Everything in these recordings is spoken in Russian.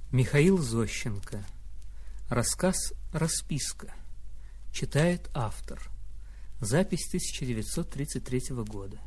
Михаил Зощенко. Рассказ «Расписка». Читает автор. Запись 1933 года.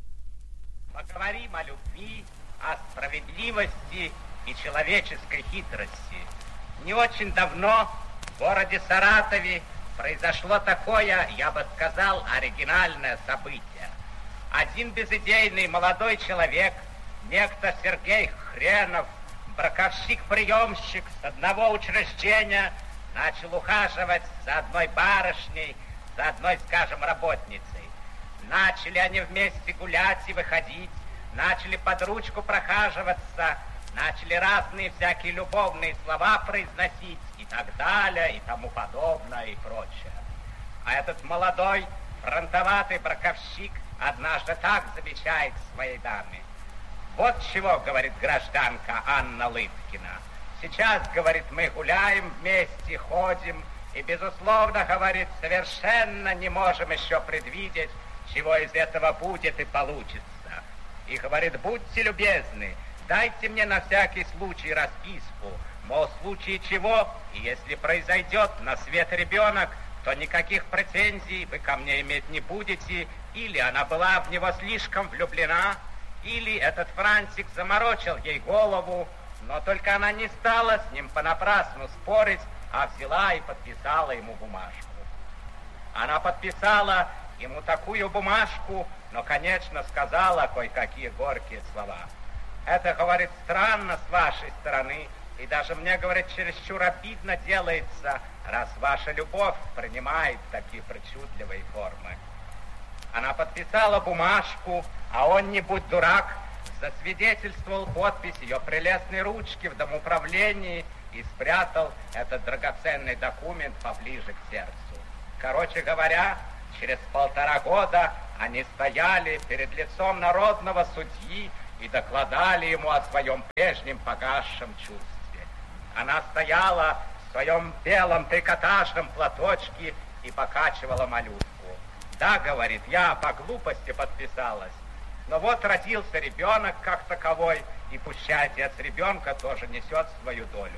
Поговорим о любви, о справедливости и человеческой хитрости. Не очень давно в городе Саратове произошло такое, я бы сказал, оригинальное событие. Один безидейный молодой человек, некто Сергей Хренов, браковщик-приемщик с одного учреждения, начал ухаживать за одной барышней, за одной, скажем, работницей. Начали они вместе гулять и выходить, начали под ручку прохаживаться, начали разные всякие любовные слова произносить и так далее, и тому подобное, и прочее. А этот молодой фронтоватый браковщик однажды так замечает своей даме: вот чего, говорит гражданка Анна Лыткина. Сейчас, говорит, мы гуляем вместе, ходим, и, безусловно, говорит, совершенно не можем еще предвидеть, чего из этого будет и получится. И, говорит, будьте любезны, дайте мне на всякий случай расписку, мол, в случае чего, и если произойдет на свет ребенок, то никаких претензий вы ко мне иметь не будете, или она была в него слишком влюблена, или этот Франтик заморочил ей голову, но только она не стала с ним понапрасну спорить, а взяла и подписала ему бумажку. Она подписала ему такую бумажку, но, конечно, сказала кое-какие горькие слова. Это, говорит, странно с вашей стороны, и даже мне, говорит, чересчур обидно делается, раз ваша любовь принимает такие причудливые формы. Она подписала бумажку, а он, не будь дурак, засвидетельствовал подпись ее прелестной ручки в домоуправлении и спрятал этот драгоценный документ поближе к сердцу. Короче говоря, через 1,5 года они стояли перед лицом народного судьи и докладали ему о своем прежнем погасшем чувстве. Она стояла в своем белом трикотажном платочке и покачивала малютку. Да, говорит, я по глупости подписалась, но вот родился ребенок как таковой, и пущай отец ребенка тоже несет свою долю.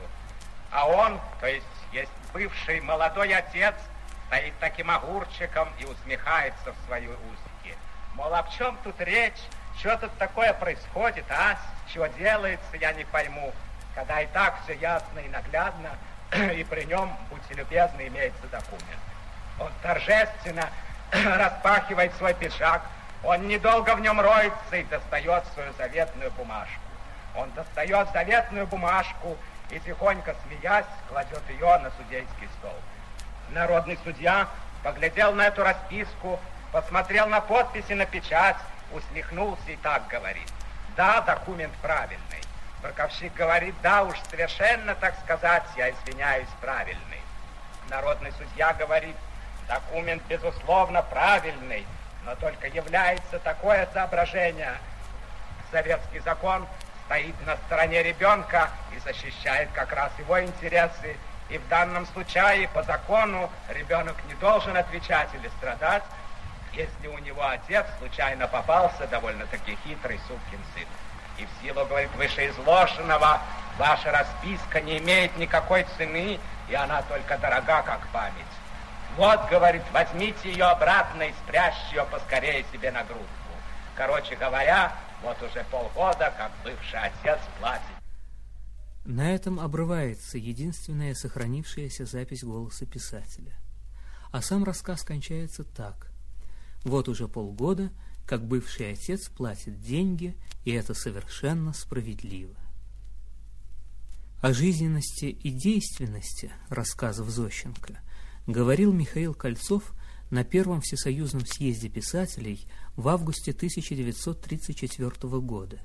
А он, то есть бывший молодой отец, стоит таким огурчиком и усмехается в свои узки. Мол, о чем тут речь? Что тут такое происходит, а? Чего делается, я не пойму. Когда и так все ясно и наглядно, и при нем, будьте любезны, имеется документ. Он торжественно распахивает свой пиджак, он недолго в нем роется и достает свою заветную бумажку. Он достает заветную бумажку и, тихонько смеясь, кладет ее на судейский стол. Народный судья поглядел на эту расписку, посмотрел на подписи, на печать, усмехнулся и так говорит: да, документ правильный. Браковщик говорит: да уж, совершенно, так сказать, я извиняюсь, правильный. Народный судья говорит: документ, безусловно, правильный, но только является такое соображение: советский закон стоит на стороне ребенка и защищает как раз его интересы, и в данном случае по закону ребенок не должен отвечать или страдать, если у него отец случайно попался довольно-таки хитрый сукин сын. И в силу, говорит, вышеизложенного, ваша расписка не имеет никакой цены, и она только дорога, как память. Вот, говорит, возьмите ее обратно и спрячьте ее поскорее себе на грудку. Короче говоря, вот уже полгода, как бывший отец платит. На этом обрывается единственная сохранившаяся запись голоса писателя. А сам рассказ кончается так: вот уже полгода, как бывший отец платит деньги, и это совершенно справедливо. О жизненности и действенности рассказов Зощенко говорил Михаил Кольцов на Первом всесоюзном съезде писателей в августе 1934 года.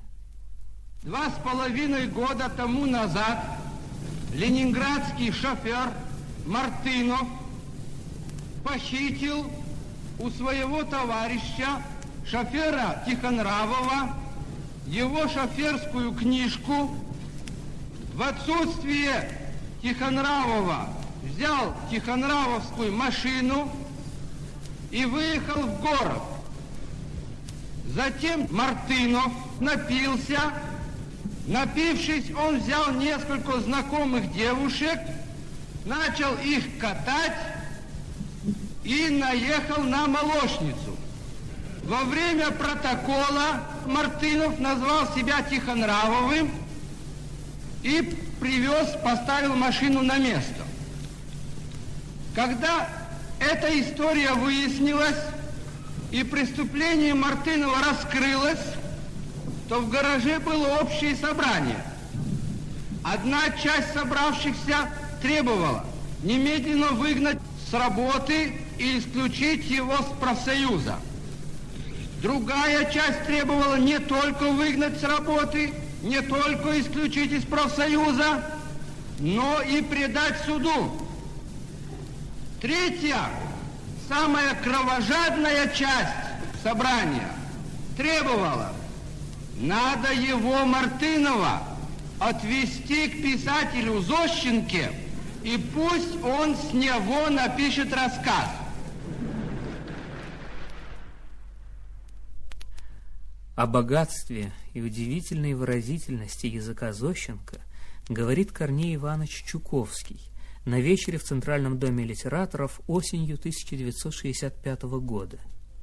2,5 года тому назад ленинградский шофер Мартынов похитил у своего товарища, шофера Тихонравова, его шоферскую книжку. В отсутствие Тихонравова взял тихонравовскую машину и выехал в город. Затем Мартынов напился, Напившись, он взял несколько знакомых девушек, начал их катать и наехал на молочницу. Во время протокола Мартынов назвал себя Тихонравовым и поставил машину на место. Когда эта история выяснилась и преступление Мартынова раскрылось, то в гараже было общее собрание. Одна часть собравшихся требовала немедленно выгнать с работы и исключить его с профсоюза. Другая часть требовала не только выгнать с работы, не только исключить из профсоюза, но и предать суду. Третья, самая кровожадная часть собрания требовала: надо его, Мартынова, отвезти к писателю Зощенке, и пусть он с него напишет рассказ. О богатстве и удивительной выразительности языка Зощенко говорит Корней Иванович Чуковский на вечере в Центральном доме литераторов осенью 1965 года.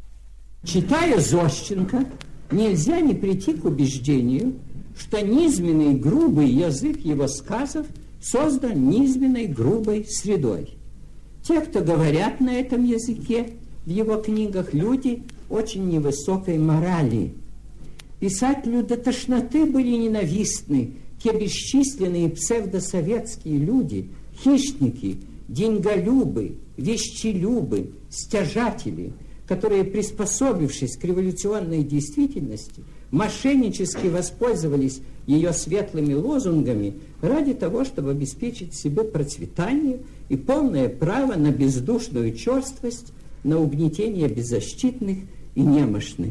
Читая Зощенко, нельзя не прийти к убеждению, что низменный грубый язык его сказов создан низменной грубой средой. Те, кто говорят на этом языке, в его книгах люди очень невысокой морали. Писателю до тошноты были ненавистны те бесчисленные псевдосоветские люди, хищники, деньголюбы, вещелюбы, стяжатели, которые, приспособившись к революционной действительности, мошеннически воспользовались ее светлыми лозунгами ради того, чтобы обеспечить себе процветание и полное право на бездушную черствость, на угнетение беззащитных и немощных.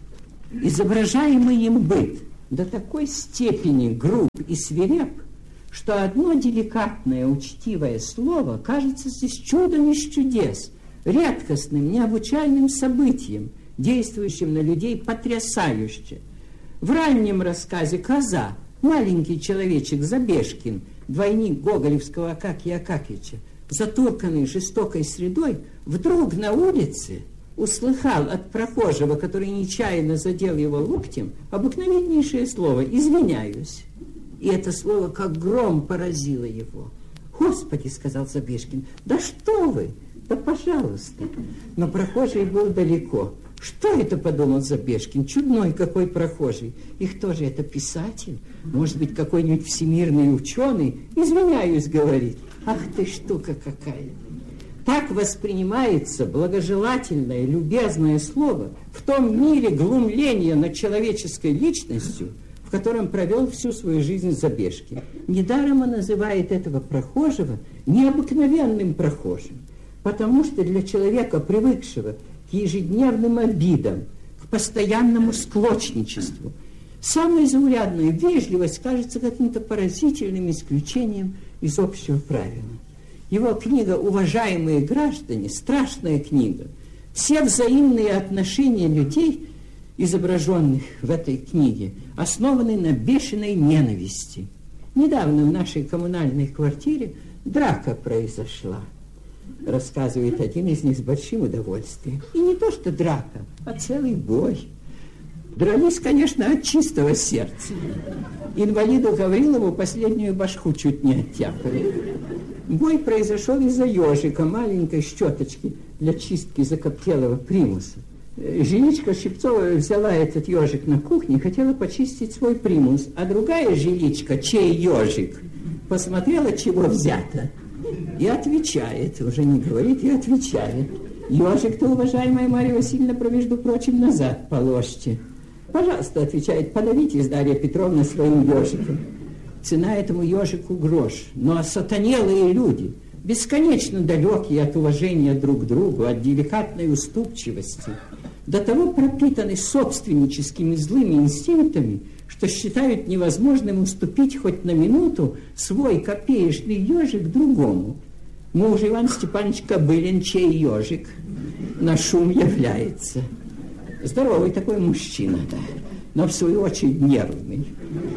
Изображаемый им быт до такой степени груб и свиреп, что одно деликатное, учтивое слово кажется здесь чудом из чудес, редкостным, необычайным событием, действующим на людей потрясающе. В раннем рассказе «Коза» маленький человечек Забежкин, двойник гоголевского Акакия Акакича, затурканный жестокой средой, вдруг на улице услыхал от прохожего, который нечаянно задел его локтем, обыкновеннейшее слово «извиняюсь». И это слово как гром поразило его. «Господи, — сказал Забежкин, — да что вы, да пожалуйста». Но прохожий был далеко. «Что это, — подумал Забежкин, — чудной какой прохожий. И кто же это, писатель? Может быть, какой-нибудь всемирный ученый? Извиняюсь, — говорит. Ах ты, штука какая!» Так воспринимается благожелательное, любезное слово в том мире глумления над человеческой личностью, в котором провел всю свою жизнь Забежкин. Недаром он называет этого прохожего необыкновенным прохожим, потому что для человека, привыкшего к ежедневным обидам, к постоянному склочничеству, самая заурядная вежливость кажется каким-то поразительным исключением из общего правила. Его книга «Уважаемые граждане» – страшная книга. Все взаимные отношения людей, изображенных в этой книге, основаны на бешеной ненависти. Недавно в нашей коммунальной квартире драка произошла, рассказывает один из них с большим удовольствием. И не то что драка, а целый бой. Дрались, конечно, от чистого сердца. Инвалиду Гаврилову последнюю башку чуть не оттяпали. Бой произошел из-за ежика, маленькой щеточки для чистки закоптелого примуса. Жиличка Щипцова взяла этот ежик на кухне, хотела почистить свой примус, а другая жиличка, чей ежик, посмотрела, чего взято, и отвечает, уже не говорит, и отвечает. Ежик-то, уважаемая Марья Васильевна, между прочим, назад положьте. Пожалуйста, отвечает, подавитесь, Дарья Петровна, своим ежиком. Цена этому ежику грош. Но осатанелые люди, бесконечно далекие от уважения друг к другу, от деликатной уступчивости, до того пропитаны собственническими злыми инстинктами, что считают невозможным уступить хоть на минуту свой копеечный ежик другому. Муж Иван Степанович Кобылин, чей ежик на шум является. Здоровый такой мужчина, да, но в свою очередь нервный.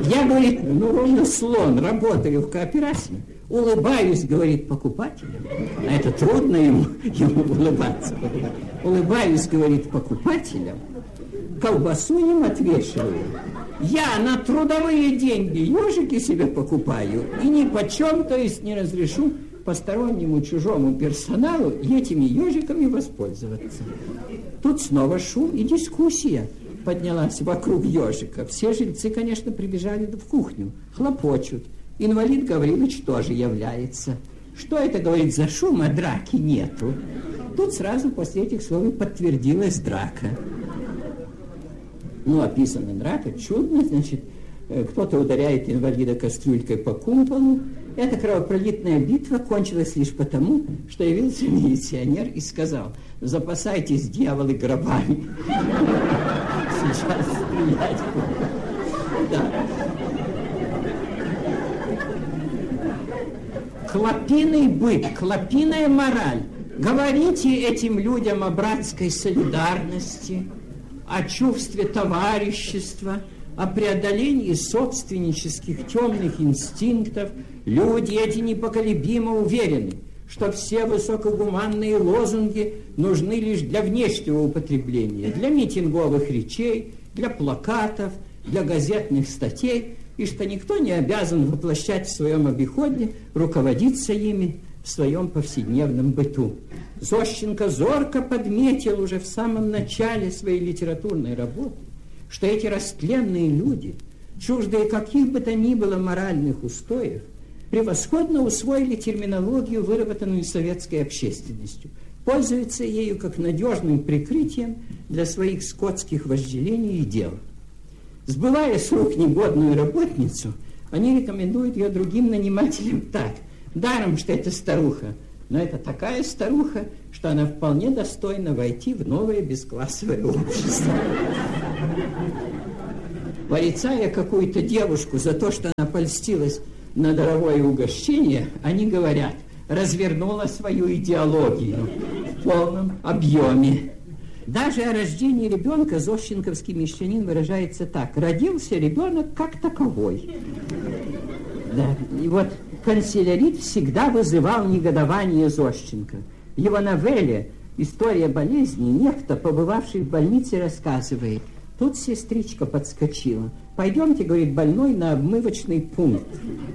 Я, говорит, ровно слон, работаю в кооперации, улыбаюсь, говорит, покупателям. А это трудно ему улыбаться. Улыбаюсь, говорит, покупателям, колбасу им отвешиваю. Я на трудовые деньги ежики себе покупаю и ни почем, то есть не разрешу постороннему чужому персоналу этими ежиками воспользоваться. Тут снова шум и дискуссия поднялась вокруг ежика. Все жильцы, конечно, прибежали в кухню, хлопочут. Инвалид Гаврилович тоже является. Что это, говорит, за шум, а драки нету? Тут сразу после этих слов подтвердилась драка. Ну, описана драка, чудно, значит, кто-то ударяет инвалида кастрюлькой по кумполу. Эта кровопролитная битва кончилась лишь потому, что явился милиционер и сказал: запасайтесь, дьяволы, гробами. Сейчас стрелять будут. Да. Клопиный быт, клопиная мораль. Говорите этим людям о братской солидарности, о чувстве товарищества, о преодолении собственнических темных инстинктов. Люди эти непоколебимо уверены, что все высокогуманные лозунги нужны лишь для внешнего употребления, для митинговых речей, для плакатов, для газетных статей, и что никто не обязан воплощать в своем обиходе, руководиться ими в своем повседневном быту. Зощенко зорко подметил уже в самом начале своей литературной работы, что эти растленные люди, чуждые каких бы то ни было моральных устоев, превосходно усвоили терминологию, выработанную советской общественностью, пользуются ею как надежным прикрытием для своих скотских вожделений и дел. Сбывая с рук негодную работницу, они рекомендуют ее другим нанимателям так: даром, что это старуха, но это такая старуха, что она вполне достойна войти в новое бесклассовое общество. Порицая какую-то девушку за то, что она польстилась на дорогое угощение, они говорят: развернула свою идеологию в полном объеме. Даже о рождении ребенка зощенковский мещанин выражается так: родился ребенок как таковой. Да. И вот канцелярит всегда вызывал негодование Зощенко. В его новелле «История болезни» некто, побывавший в больнице, рассказывает: тут сестричка подскочила. Пойдемте, говорит, больной на обмывочный пункт.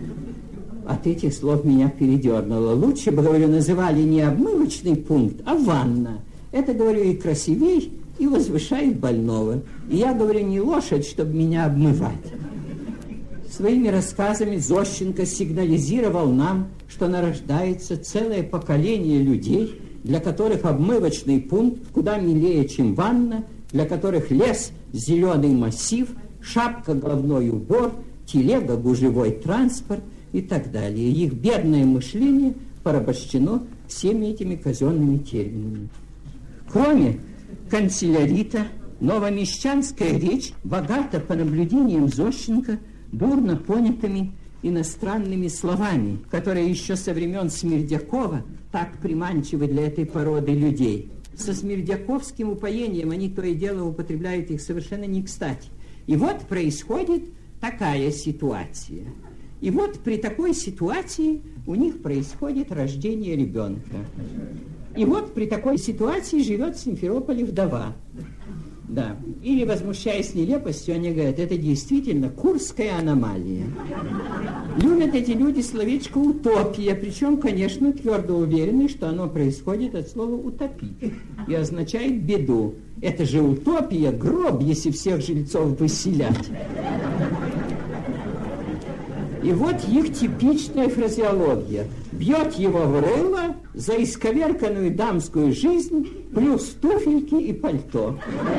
От этих слов меня передернуло. Лучше бы, говорю, называли не обмывочный пункт, а ванна. Это, говорю, и красивей, и возвышает больного. И я, говорю, не лошадь, чтобы меня обмывать. Своими рассказами Зощенко сигнализировал нам, что нарождается целое поколение людей, для которых обмывочный пункт куда милее, чем ванна, для которых лес – зеленый массив, шапка – головной убор, телега – гужевой транспорт и так далее. Их бедное мышление порабощено всеми этими казенными терминами. Кроме канцелярита, новомещанская речь богата, по наблюдениям Зощенко, дурно понятыми иностранными словами, которые еще со времен Смердякова так приманчивы для этой породы людей. Со смердяковским упоением они то и дело употребляют их совершенно не кстати. И вот происходит такая ситуация. И вот при такой ситуации у них происходит рождение ребенка. И вот при такой ситуации живет в Симферополе вдова. Да. Или, возмущаясь нелепостью, они говорят: это действительно курская аномалия. Любят эти люди словечко «утопия», причем, конечно, твердо уверены, что оно происходит от слова «утопить» и означает беду. Это же утопия, гроб, если всех жильцов выселять. И вот их типичная фразеология. Бьет его в рыло за исковерканную дамскую жизнь плюс туфельки и пальто.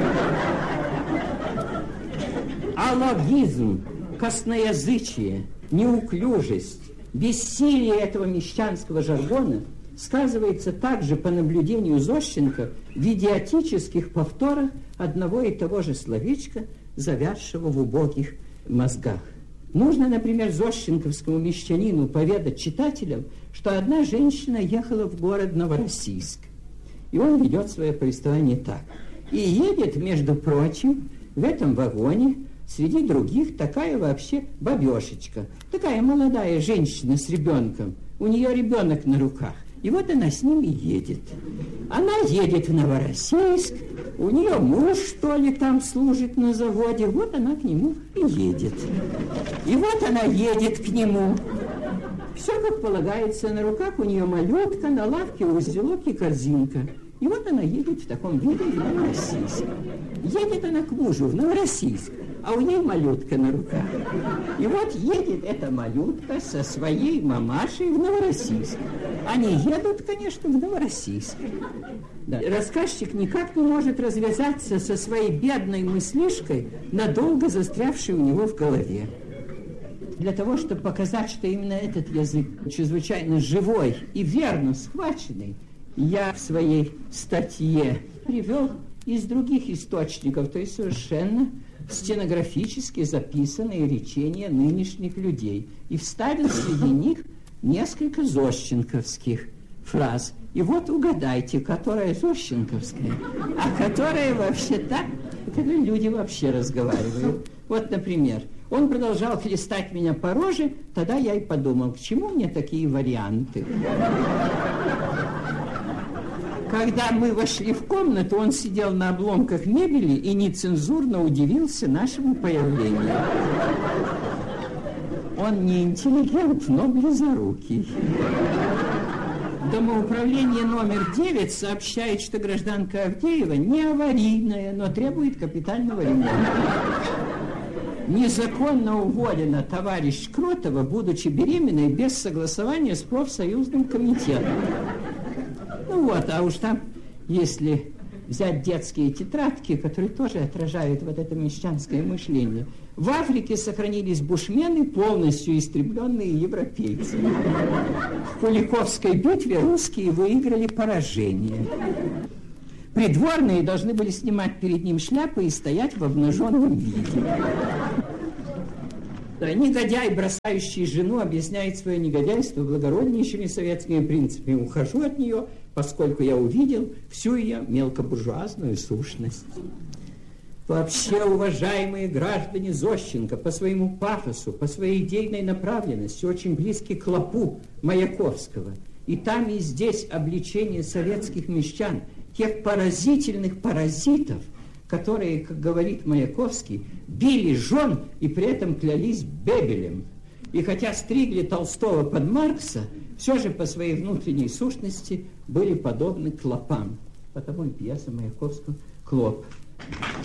Алогизм, косноязычие, неуклюжесть, бессилие этого мещанского жаргона сказывается также, по наблюдению Зощенко, в идиотических повторах одного и того же словечка, завязшего в убогих мозгах. Нужно, например, зощенковскому мещанину поведать читателям, что одна женщина ехала в город Новороссийск. И он ведет свое повествование так. И едет, между прочим, в этом вагоне среди других такая вообще бабешечка, такая молодая женщина с ребенком. У нее ребенок на руках. И вот она с ними едет. Она едет в Новороссийск, у нее муж, что ли, там служит на заводе, вот она к нему и едет. И вот она едет к нему. Все, как полагается, на руках у нее малютка, на лавке узелок и корзинка. И вот она едет в таком виде в Новороссийск. Едет она к мужу в Новороссийск, а у нее малютка на руках. И вот едет эта малютка со своей мамашей в Новороссийск. Они едут, конечно, в Новороссийск. Да. Рассказчик никак не может развязаться со своей бедной мыслишкой, надолго застрявшей у него в голове. Для того, чтобы показать, что именно этот язык чрезвычайно живой и верно схваченный, я в своей статье привел из других источников, то есть совершенно стенографически записанные речения нынешних людей, и вставил среди них несколько зощенковских фраз. И вот угадайте, которая зощенковская, а которая вообще так, когда люди вообще разговаривают. Вот, например, он продолжал хлестать меня по роже, тогда я и подумал, к чему мне такие варианты? Когда мы вошли в комнату, он сидел на обломках мебели и нецензурно удивился нашему появлению. Он не интеллигент, но близорукий. Домоуправление номер 9 сообщает, что гражданка Авдеева не аварийная, но требует капитального ремонта. Незаконно уволена товарищ Кротова, будучи беременной, без согласования с профсоюзным комитетом. Ну вот, а уж там, если взять детские тетрадки, которые тоже отражают вот это мещанское мышление, в Африке сохранились бушмены, полностью истребленные европейцы. В Куликовской битве русские выиграли поражение. Придворные должны были снимать перед ним шляпы и стоять в обнаженном виде. Негодяй, бросающий жену, объясняет свое негодяйство благороднейшими советскими принципами. Ухожу от нее, поскольку я увидел всю ее мелкобуржуазную сущность. Вообще, уважаемые граждане, Зощенко по своему пафосу, по своей идейной направленности очень близки к клопу Маяковского. И там, и здесь обличение советских мещан, тех поразительных паразитов, которые, как говорит Маяковский, били жен и при этом клялись Бебелем. И хотя стригли Толстого под Маркса, все же по своей внутренней сущности были подобны клопам. Потому и пьеса Маяковского «Клоп».